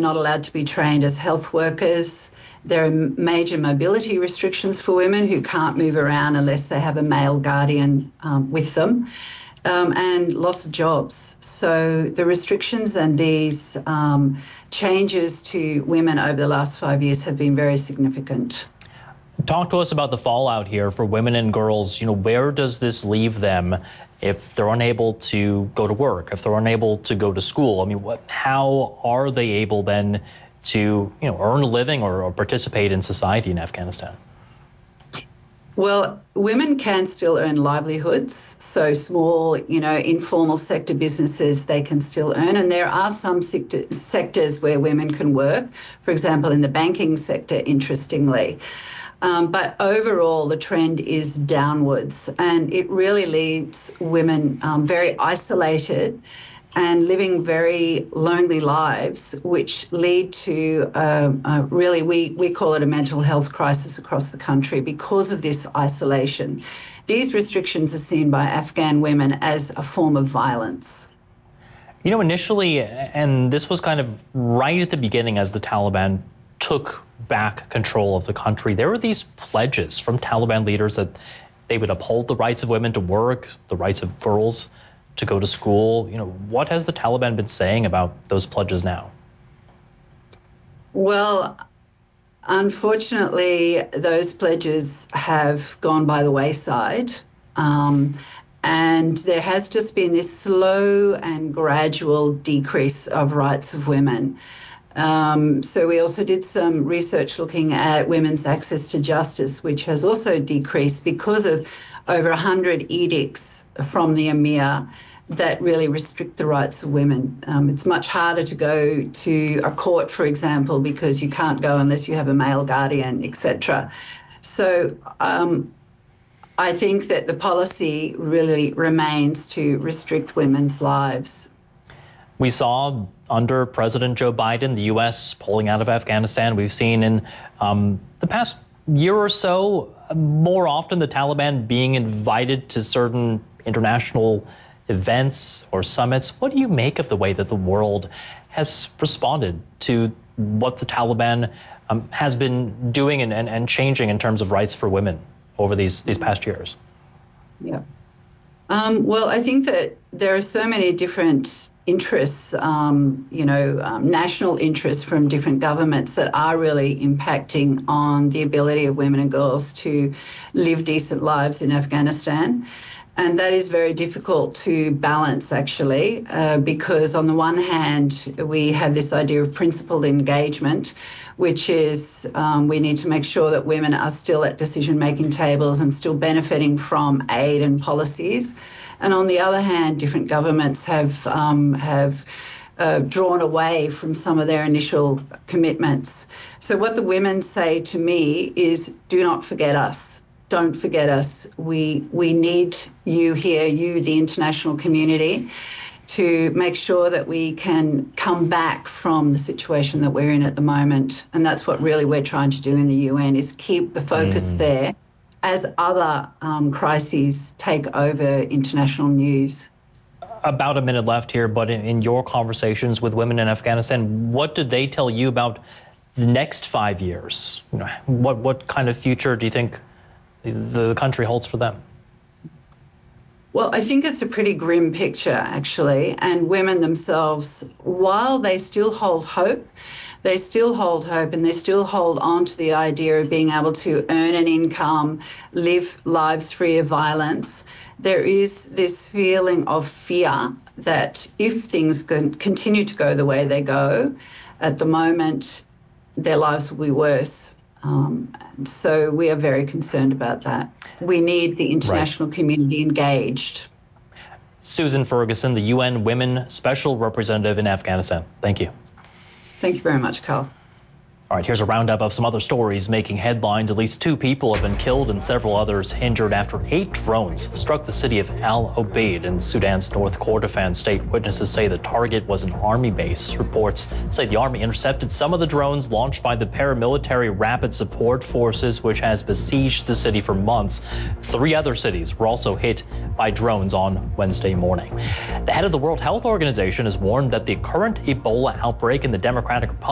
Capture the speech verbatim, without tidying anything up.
not allowed to be trained as health workers. There are major mobility restrictions for women who can't move around unless they have a male guardian um, with them, um, and loss of jobs. So the restrictions and these um, changes to women over the last five years have been very significant. Talk to us about the fallout here for women and girls. You know, where does this leave them if they're unable to go to work, if they're unable to go to school? I mean, what, how are they able then to, you know, earn a living or, or participate in society in Afghanistan? Well, women can still earn livelihoods. So small, you know, informal sector businesses, they can still earn. And there are some sector, sectors where women can work, for example, in the banking sector, interestingly. Um, but overall, the trend is downwards, and it really leaves women um, very isolated and living very lonely lives, which lead to uh, uh, really, we, we call it a mental health crisis across the country because of this isolation. These restrictions are seen by Afghan women as a form of violence. You know, initially, and this was kind of right at the beginning as the Taliban took back control of the country, there were these pledges from Taliban leaders that they would uphold the rights of women to work, the rights of girls to go to school. You know, what has the Taliban been saying about those pledges now? Well, unfortunately, those pledges have gone by the wayside. Um, and there has just been this slow and gradual decrease of rights of women. Um, so we also did some research looking at women's access to justice, which has also decreased because of over one hundred edicts from the Emir that really restrict the rights of women. Um, it's much harder to go to a court, for example, because you can't go unless you have a male guardian, et cetera. So um, I think that the policy really remains to restrict women's lives. We saw under President Joe Biden, the U S pulling out of Afghanistan. We've seen in um, the past year or so, more often the Taliban being invited to certain international events or summits. What do you make of the way that the world has responded to what the Taliban um, has been doing and, and, and changing in terms of rights for women over these, these past years? Yeah. Um, well, I think that there are so many different interests, um, you know, um, national interests from different governments that are really impacting on the ability of women and girls to live decent lives in Afghanistan. And that is very difficult to balance, actually, uh, because on the one hand, we have this idea of principled engagement, which is um, we need to make sure that women are still at decision-making tables and still benefiting from aid and policies. And on the other hand, different governments have, um, have uh, drawn away from some of their initial commitments. So what the women say to me is, do not forget us. Don't forget us. We, we need you here, you, the international community, to make sure that we can come back from the situation that we're in at the moment. And that's what really we're trying to do in the U N, is keep the focus mm. there as other um, crises take over international news. About a minute left here, but in, in your conversations with women in Afghanistan, what did they tell you about the next five years? You know, what, what kind of future do you think the country holds for them? Well, I think it's a pretty grim picture, actually, and women themselves, while they still hold hope, they still hold hope and they still hold on to the idea of being able to earn an income, live lives free of violence. There is this feeling of fear that if things continue to go the way they go at the moment, their lives will be worse. Um, and so we are very concerned about that. We need the international right. community engaged. Susan Ferguson, the U N Women Special Representative in Afghanistan. Thank you. Thank you very much, Carl. All right, here's a roundup of some other stories making headlines. At least two people have been killed and several others injured after eight drones struck the city of Al Obeid in Sudan's North Kordofan state. Witnesses say the target was an army base. Reports say the army intercepted some of the drones launched by the paramilitary Rapid Support Forces, which has besieged the city for months. Three other cities were also hit by drones on Wednesday morning. The head of the World Health Organization has warned that the current Ebola outbreak in the Democratic Republic